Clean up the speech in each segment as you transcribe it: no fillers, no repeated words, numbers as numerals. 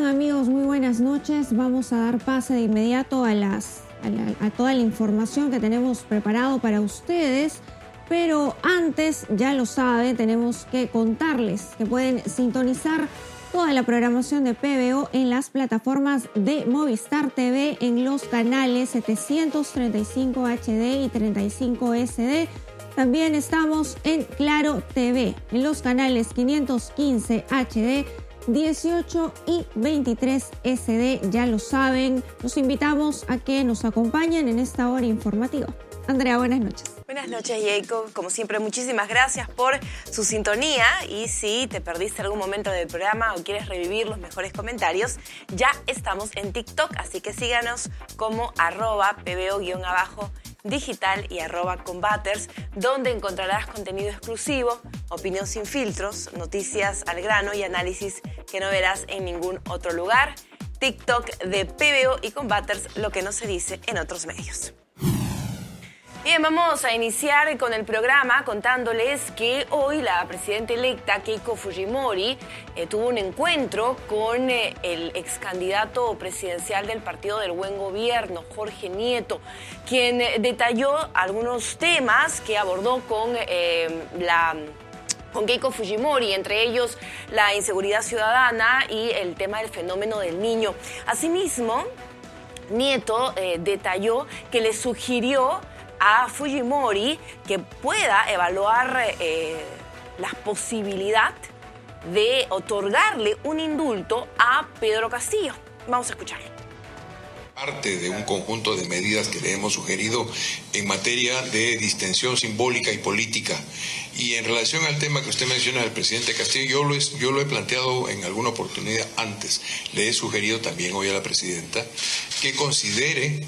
amigos? Muy buenas noches. Vamos a dar pase de inmediato a toda la información que tenemos preparado para ustedes. Pero antes, ya lo saben, tenemos que contarles que pueden sintonizar toda la programación de PBO en las plataformas de Movistar TV en los canales 735 HD y 35 SD. También estamos en Claro TV en los canales 515 HD, 18 y 23 SD. Ya lo saben, los invitamos a que nos acompañen en esta hora informativa. Andrea, buenas noches. Buenas noches, Jacob. Como siempre, muchísimas gracias por su sintonía. Y si te perdiste algún momento del programa o quieres revivir los mejores comentarios, ya estamos en TikTok, así que síganos como @pbo_digital y @combaters, donde encontrarás contenido exclusivo, opinión sin filtros, noticias al grano y análisis que no verás en ningún otro lugar. TikTok de PBO y Combaters, lo que no se dice en otros medios. Bien, vamos a iniciar con el programa contándoles que hoy la presidenta electa Keiko Fujimori tuvo un encuentro con el ex candidato presidencial del Partido del Buen Gobierno, Jorge Nieto, quien detalló algunos temas que abordó con Keiko Fujimori, entre ellos la inseguridad ciudadana y el tema del fenómeno del Niño. Asimismo, Nieto detalló que le sugirió a Fujimori que pueda evaluar la posibilidad de otorgarle un indulto a Pedro Castillo. Vamos a escucharlo. Parte de un conjunto de medidas que le hemos sugerido en materia de distensión simbólica y política. Y en relación al tema que usted menciona del presidente Castillo, yo lo he planteado en alguna oportunidad antes. Le he sugerido también hoy a la presidenta que considere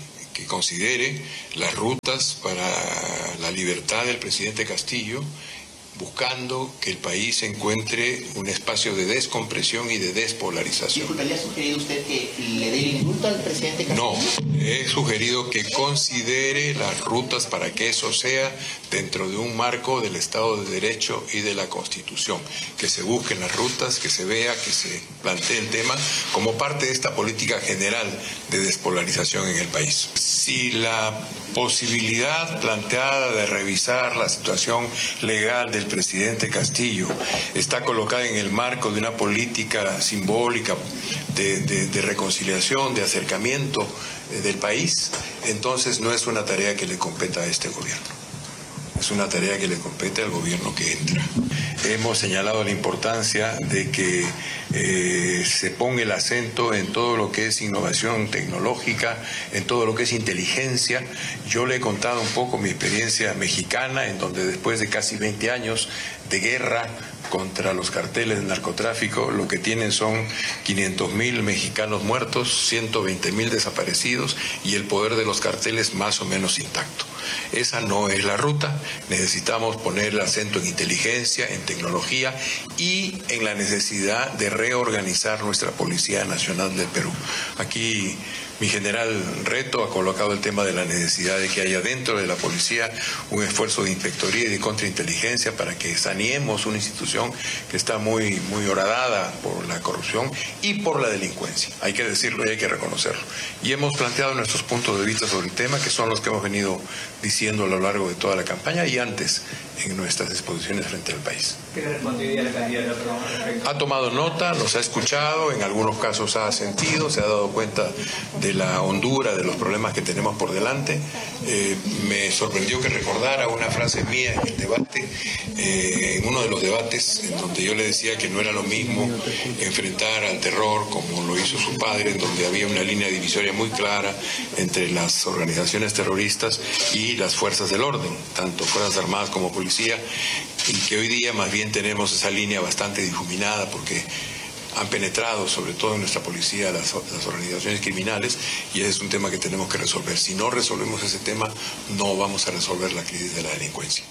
las rutas para la libertad del presidente Castillo, buscando que el país encuentre un espacio de descompresión y de despolarización. ¿Le ha sugerido usted que le dé el indulto al presidente Castillo? No, he sugerido que considere las rutas para que eso sea dentro de un marco del Estado de Derecho y de la Constitución. Que se busquen las rutas, que se vea, que se plantee el tema como parte de esta política general de despolarización en el país. Si la posibilidad planteada de revisar la situación legal del presidente Castillo está colocada en el marco de una política simbólica de reconciliación, de acercamiento del país, entonces no es una tarea que le competa a este gobierno. Es una tarea que le compete al gobierno que entra. Hemos señalado la importancia de que se ponga el acento en todo lo que es innovación tecnológica, en todo lo que es inteligencia. Yo le he contado un poco mi experiencia mexicana, en donde después de casi 20 años de guerra contra los carteles de narcotráfico, lo que tienen son 500,000 mexicanos muertos, 120,000 desaparecidos y el poder de los carteles más o menos intacto. Esa no es la ruta. Necesitamos poner el acento en inteligencia, en tecnología y en la necesidad de reorganizar nuestra Policía Nacional del Perú. Aquí mi general Reto ha colocado el tema de la necesidad de que haya dentro de la policía un esfuerzo de inspectoría y de contrainteligencia para que saneemos una institución que está muy horadada por la corrupción y por la delincuencia. Hay que decirlo y hay que reconocerlo. Y hemos planteado nuestros puntos de vista sobre el tema, que son los que hemos venido diciendo a lo largo de toda la campaña y antes en nuestras exposiciones frente al país. ¿Qué le respondería la candidata al respecto? Ha tomado nota, nos ha escuchado, en algunos casos ha asentido, se ha dado cuenta de la hondura de los problemas que tenemos por delante. Me sorprendió que recordara una frase mía en el debate, en uno de los debates, en donde yo le decía que no era lo mismo enfrentar al terror como lo hizo su padre, en donde había una línea divisoria muy clara entre las organizaciones terroristas y las fuerzas del orden, tanto Fuerzas Armadas como Policía, y que hoy día más bien tenemos esa línea bastante difuminada porque han penetrado sobre todo en nuestra policía las organizaciones criminales y ese es un tema que tenemos que resolver. Si no resolvemos ese tema, no vamos a resolver la crisis de la delincuencia.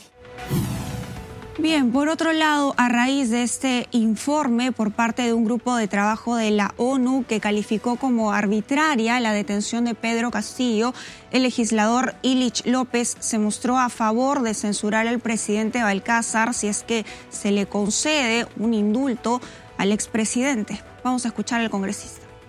Bien, por otro lado, a raíz de este informe por parte de un grupo de trabajo de la ONU que calificó como arbitraria la detención de Pedro Castillo, el legislador Illich López se mostró a favor de censurar al presidente Balcázar si es que se le concede un indulto al expresidente. Vamos a escuchar al congresista.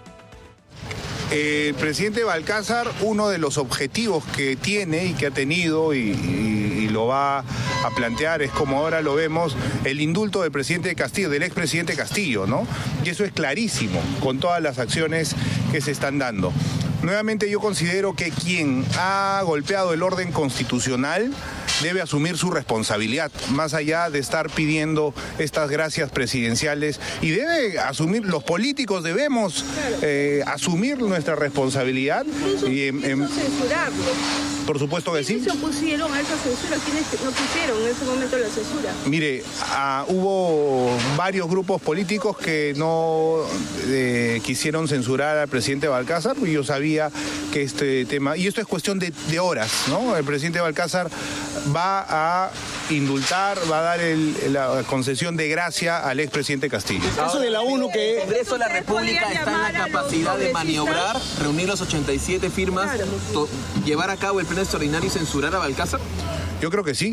El presidente Balcázar, uno de los objetivos que tiene y que ha tenido y lo va a plantear es, como ahora lo vemos, el indulto del presidente Castillo, del expresidente Castillo, ¿no? Y eso es clarísimo con todas las acciones que se están dando. Nuevamente yo considero que quien ha golpeado el orden constitucional debe asumir su responsabilidad, más allá de estar pidiendo estas gracias presidenciales, y debe asumir, los políticos debemos asumir nuestra responsabilidad. Y censurarlo. Por supuesto que sí. ¿Quiénes se opusieron a esa censura? ¿Quiénes no quisieron en ese momento la censura? Mire, hubo varios grupos políticos que no quisieron censurar al presidente Balcázar, y yo sabía que este tema, y esto es cuestión de horas, ¿no? El presidente Balcázar va a indultar, va a dar la concesión de gracia al expresidente Castillo. El caso de la ONU, que el Congreso de la República está en la capacidad de maniobrar, reunir las 87 firmas, llevar a cabo el pleno extraordinario y censurar a Balcázar. Yo creo que sí.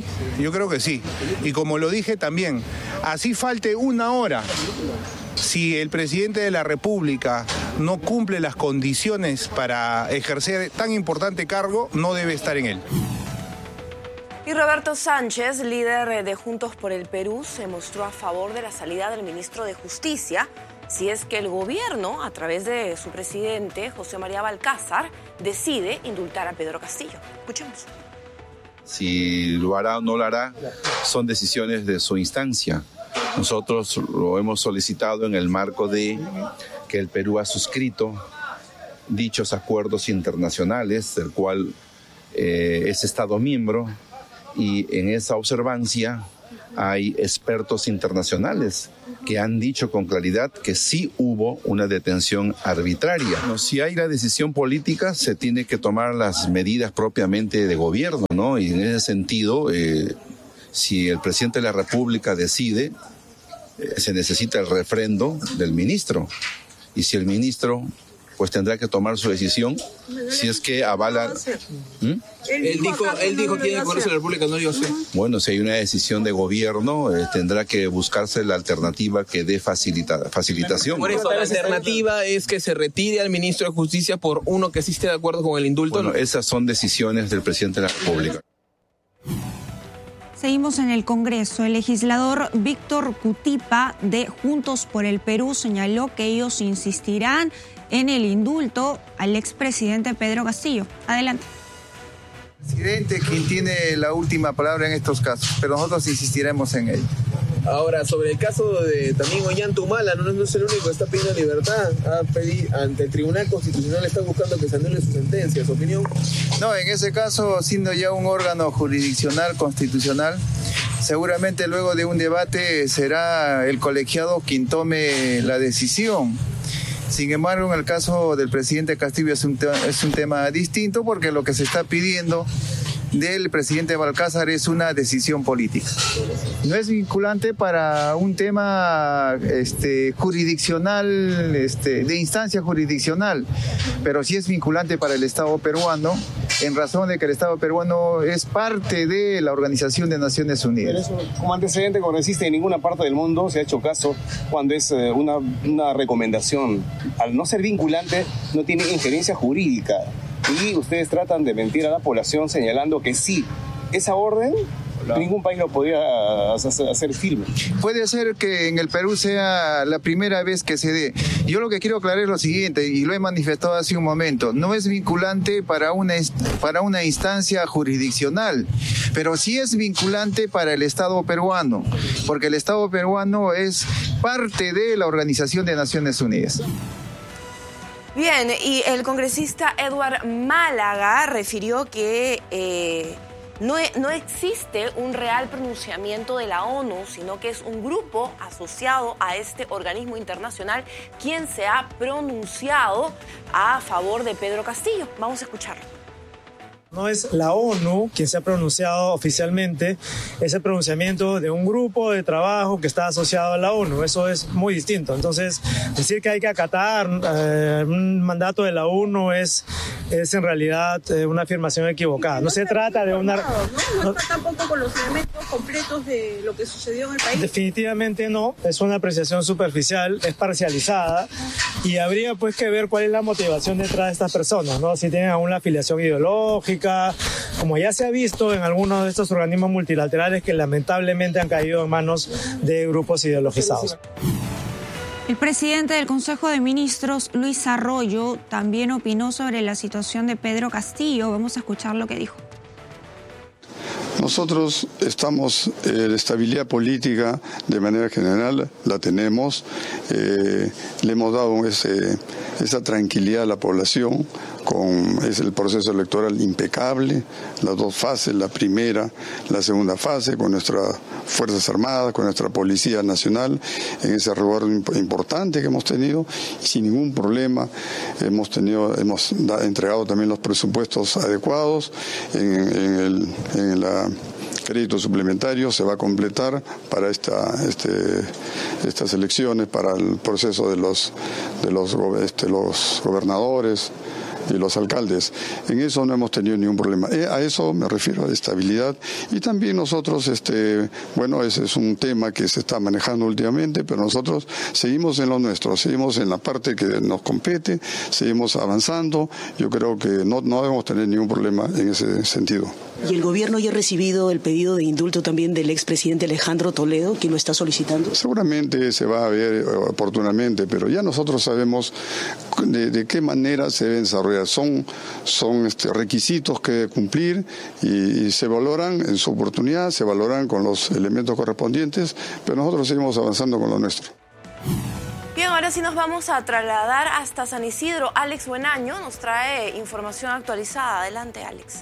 Y como lo dije también, así falte una hora, si el presidente de la República no cumple las condiciones para ejercer tan importante cargo, no debe estar en él. Y Roberto Sánchez, líder de Juntos por el Perú, se mostró a favor de la salida del ministro de Justicia, si es que el gobierno, a través de su presidente, José María Balcázar, decide indultar a Pedro Castillo. Escuchemos. Si lo hará o no lo hará, son decisiones de su instancia. Nosotros lo hemos solicitado en el marco de que el Perú ha suscrito dichos acuerdos internacionales, del cual es Estado miembro, y en esa observancia hay expertos internacionales que han dicho con claridad que sí hubo una detención arbitraria. Si hay la decisión política, se tiene que tomar las medidas propiamente de gobierno, ¿no? Y en ese sentido, si el presidente de la República decide, se necesita el refrendo del ministro. Y si el ministro pues tendrá que tomar su decisión si es que avala. Él dijo que el Congreso de la República no dio así. Bueno, si hay una decisión de gobierno, tendrá que buscarse la alternativa que dé facilitación. Por eso la alternativa es que se retire al ministro de Justicia por uno que sí esté de acuerdo con el indulto. Bueno, esas son decisiones del presidente de la República. Seguimos en el Congreso. El legislador Víctor Cutipa de Juntos por el Perú señaló que ellos insistirán en el indulto al expresidente Pedro Castillo. Adelante. Presidente, quien tiene la última palabra en estos casos, pero nosotros insistiremos en ello. Ahora, sobre el caso de también Ollanta-Humala, no es el único que está pidiendo libertad. Ante el Tribunal Constitucional está buscando que se anule su sentencia. ¿Su opinión? No, en ese caso, siendo ya un órgano jurisdiccional constitucional, seguramente luego de un debate será el colegiado quien tome la decisión. Sin embargo, en el caso del presidente Castillo es un tema distinto, porque lo que se está pidiendo del presidente Balcázar es una decisión política. No es vinculante para un tema jurisdiccional, de instancia jurisdiccional, pero sí es vinculante para el Estado peruano, en razón de que el Estado peruano es parte de la Organización de Naciones Unidas. Pero eso, como antecedente, como no existe en ninguna parte del mundo, se ha hecho caso cuando es una recomendación. Al no ser vinculante, no tiene injerencia jurídica. Y ustedes tratan de mentir a la población señalando que sí, esa orden, ningún país lo podría hacer firme. Puede ser que en el Perú sea la primera vez que se dé. Yo lo que quiero aclarar es lo siguiente, y lo he manifestado hace un momento: no es vinculante para una instancia jurisdiccional, pero sí es vinculante para el Estado peruano, porque el Estado peruano es parte de la Organización de Naciones Unidas. Bien, y el congresista Edward Málaga refirió que no existe un real pronunciamiento de la ONU, sino que es un grupo asociado a este organismo internacional quien se ha pronunciado a favor de Pedro Castillo. Vamos a escucharlo. No es la ONU quien se ha pronunciado oficialmente, es el pronunciamiento de un grupo de trabajo que está asociado a la ONU. Eso es muy distinto. Entonces, decir que hay que acatar un mandato de la ONU es es en realidad una afirmación equivocada. No se trata de una... No está tampoco con los elementos completos de lo que sucedió en el país. Definitivamente no, es una apreciación superficial, es parcializada y habría pues que ver cuál es la motivación detrás de estas personas, ¿no? Si tienen alguna afiliación ideológica, como ya se ha visto en algunos de estos organismos multilaterales que lamentablemente han caído en manos de grupos ideologizados. El presidente del Consejo de Ministros, Luis Arroyo, también opinó sobre la situación de Pedro Castillo. Vamos a escuchar lo que dijo. Nosotros estamos, la estabilidad política de manera general la tenemos, le hemos dado esa tranquilidad a la población, es el proceso electoral impecable, las dos fases, la primera, la segunda fase, con nuestras Fuerzas Armadas, con nuestra Policía Nacional, en ese resguardo importante que hemos tenido, y sin ningún problema hemos entregado también los presupuestos adecuados en el crédito suplementario se va a completar para estas elecciones, para el proceso de los gobernadores y los alcaldes. En eso no hemos tenido ningún problema. A eso me refiero, a la estabilidad. Y también nosotros, ese es un tema que se está manejando últimamente, pero nosotros seguimos en lo nuestro, seguimos en la parte que nos compete, seguimos avanzando. Yo creo que no debemos tener ningún problema en ese sentido. ¿Y el gobierno ya ha recibido el pedido de indulto también del expresidente Alejandro Toledo, quien lo está solicitando? Seguramente se va a ver oportunamente, pero ya nosotros sabemos de qué manera se deben desarrollar. Son requisitos que debe cumplir y se valoran en su oportunidad, se valoran con los elementos correspondientes, pero nosotros seguimos avanzando con lo nuestro. Bien, ahora sí nos vamos a trasladar hasta San Isidro. Alex Buenaño nos trae información actualizada. Adelante, Alex.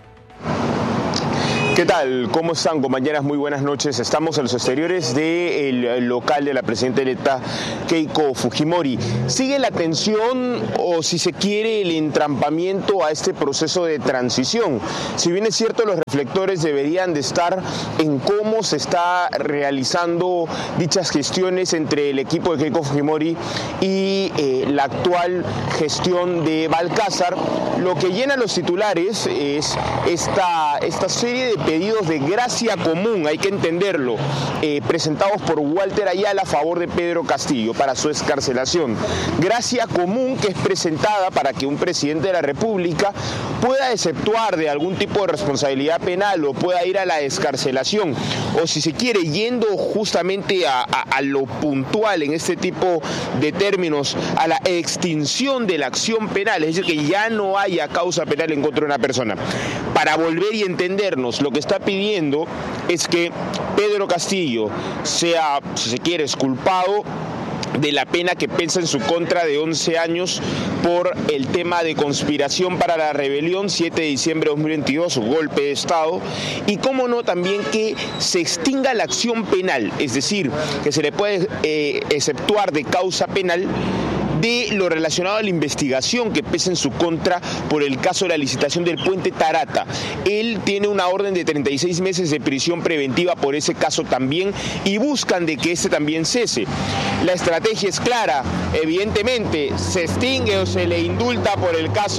¿Qué tal? ¿Cómo están, compañeras? Muy buenas noches. Estamos en los exteriores del local de la presidenta electa Keiko Fujimori. Sigue la tensión o, si se quiere, el entrampamiento a este proceso de transición. Si bien es cierto, los reflectores deberían de estar en cómo se está realizando dichas gestiones entre el equipo de Keiko Fujimori y la actual gestión de Balcázar. Lo que llena los titulares es esta serie de pedidos de gracia común, hay que entenderlo, presentados por Walter Ayala a favor de Pedro Castillo para su excarcelación. Gracia común que es presentada para que un presidente de la República pueda exceptuar de algún tipo de responsabilidad penal o pueda ir a la excarcelación, o si se quiere, yendo justamente a lo puntual en este tipo de términos, a la extinción de la acción penal, es decir, que ya no haya causa penal en contra de una persona. Para volver y entendernos, lo que está pidiendo es que Pedro Castillo sea, si se quiere, exculpado de la pena que pesa en su contra de 11 años por el tema de conspiración para la rebelión, 7 de diciembre de 2022, golpe de Estado, y cómo no, también que se extinga la acción penal, es decir, que se le puede exceptuar de causa penal de lo relacionado a la investigación que pesa en su contra por el caso de la licitación del puente Tarata. Él tiene una orden de 36 meses de prisión preventiva por ese caso también y buscan de que este también cese. La estrategia es clara, evidentemente se extingue o se le indulta por el caso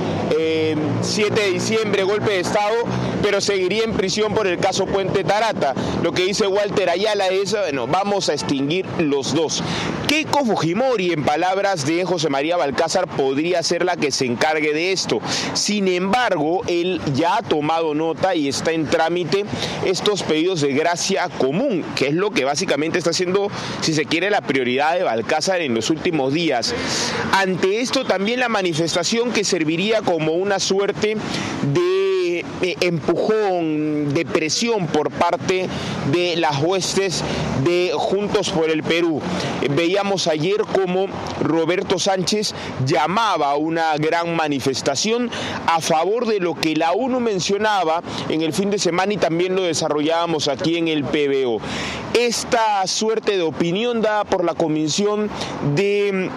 7 de diciembre, golpe de Estado, pero seguiría en prisión por el caso Puente Tarata. Lo que dice Walter Ayala es, bueno, vamos a extinguir los dos. Keiko Fujimori, en palabras de José María Balcázar, podría ser la que se encargue de esto. Sin embargo, él ya ha tomado nota y está en trámite estos pedidos de gracia común, que es lo que básicamente está siendo, si se quiere, la prioridad de Balcázar en los últimos días. Ante esto, también la manifestación que serviría como una suerte de empujón, de presión por parte de las huestes de Juntos por el Perú. Veíamos ayer cómo Roberto Sánchez llamaba a una gran manifestación a favor de lo que la ONU mencionaba en el fin de semana y también lo desarrollábamos aquí en el PBO. Esta suerte de opinión dada por la Comisión de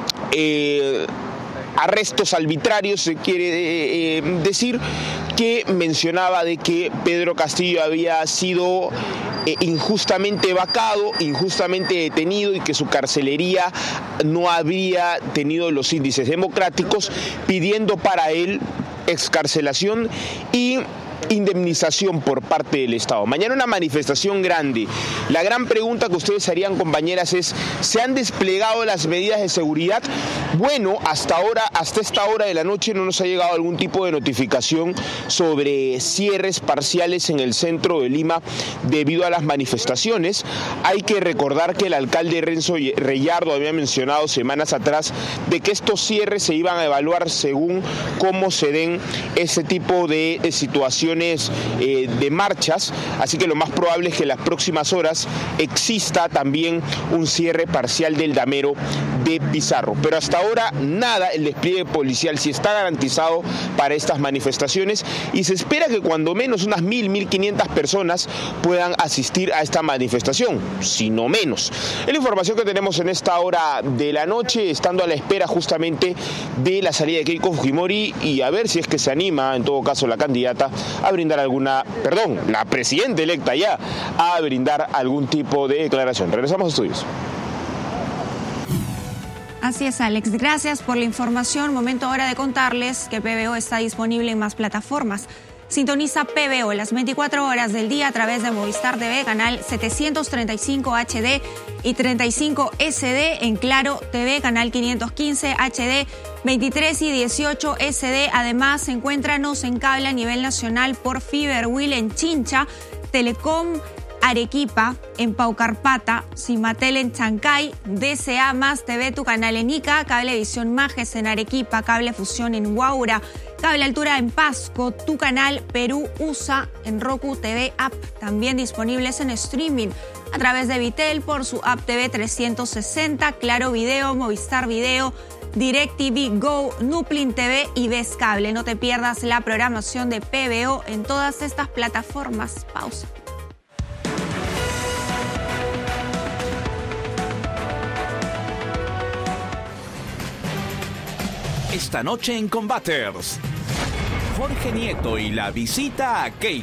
arrestos arbitrarios, se quiere decir, que mencionaba de que Pedro Castillo había sido injustamente vacado, injustamente detenido y que su carcelería no habría tenido los índices democráticos, pidiendo para él excarcelación y indemnización por parte del Estado. Mañana una manifestación grande. La gran pregunta que ustedes harían, compañeras, es: ¿se han desplegado las medidas de seguridad? Bueno, hasta esta hora de la noche no nos ha llegado algún tipo de notificación sobre cierres parciales en el centro de Lima debido a las manifestaciones. Hay que recordar que el alcalde Renzo Reyardo había mencionado semanas atrás de que estos cierres se iban a evaluar según cómo se den ese tipo de situaciones de marchas, así que lo más probable es que en las próximas horas exista también un cierre parcial del damero de Pizarro. Pero hasta ahora nada, el despliegue policial sí está garantizado para estas manifestaciones y se espera que cuando menos unas 1.500 personas puedan asistir a esta manifestación, si no menos. Es la información que tenemos en esta hora de la noche, estando a la espera justamente de la salida de Keiko Fujimori y a ver si es que se anima, en todo caso, la candidata a brindar la presidenta electa ya, a brindar algún tipo de declaración. Regresamos a estudios. Así es, Alex. Gracias por la información. Momento ahora de contarles que PBO está disponible en más plataformas. Sintoniza PBO las 24 horas del día a través de Movistar TV, canal 735 HD y 35 SD, en Claro TV, canal 515 HD, 23 y 18 SD. Además, encuéntranos en cable a nivel nacional por Fiberwheel en Chincha, Telecom Arequipa en Paucarpata, Cimatel en Chancay, DCA más TV, tu canal en Ica, Cablevisión Majes en Arequipa, Cable Fusión en Huaura, Cable Altura en Pasco, tu canal Perú USA en Roku TV App, también disponibles en streaming a través de Vitel por su App TV 360, Claro Video, Movistar Video, DirecTV Go, Nuplin TV y Ves Cable. No te pierdas la programación de PBO en todas estas plataformas. Pausa. Esta noche en Combaters, Jorge Nieto y la visita a Keiko.